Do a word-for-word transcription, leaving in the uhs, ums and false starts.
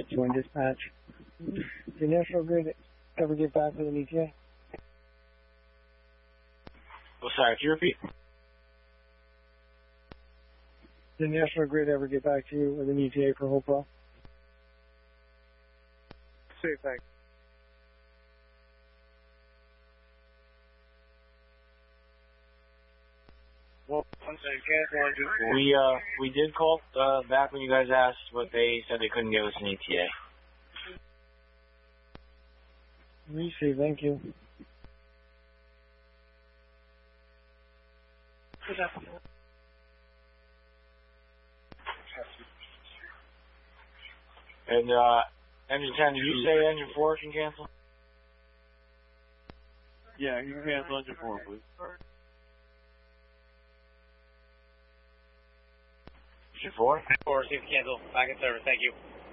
Join dispatch. Did National Grid ever get back with an E T A? Oh, sorry, can you repeat? Did National Grid ever get back to you with an E T A for Hopewell? Same thing. Well, one second, cancel on two four. We, uh, we did call, uh, back when you guys asked, but they said they couldn't give us an E T A. Receive, thank you. And, uh, engine ten, did you say engine four can cancel? Yeah, you can cancel engine four, please. Engine four? Four, receive cancel. Back in service, thank you.